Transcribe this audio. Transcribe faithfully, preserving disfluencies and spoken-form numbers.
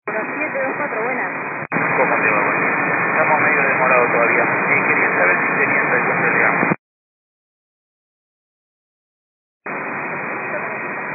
siete dos cuatro, buenas. ¿Cómo te va? Buen día. Estamos medio demorados todavía. Eh, quería saber